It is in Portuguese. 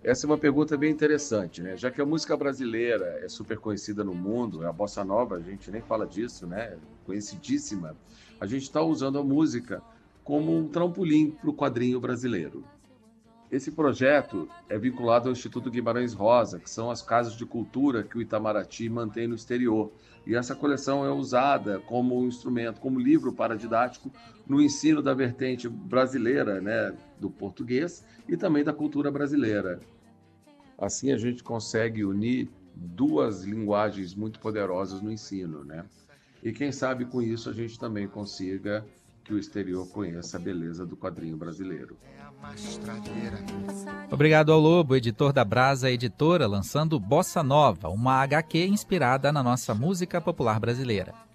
Essa é uma pergunta bem interessante, né? Já que a música brasileira é super conhecida no mundo, a bossa nova, a gente nem fala disso, né? Conhecidíssima. A gente está usando a música como um trampolim para o quadrinho brasileiro. Esse projeto é vinculado ao Instituto Guimarães Rosa, que são as casas de cultura que o Itamaraty mantém no exterior. E essa coleção é usada como instrumento, como livro paradidático no ensino da vertente brasileira, né, do português e também da cultura brasileira. Assim a gente consegue unir duas linguagens muito poderosas no ensino, né? E quem sabe com isso a gente também consiga que o exterior conheça a beleza do quadrinho brasileiro. Obrigado ao Lobo, editor da Brasa Editora, lançando Bossa Nova, uma HQ inspirada na nossa música popular brasileira.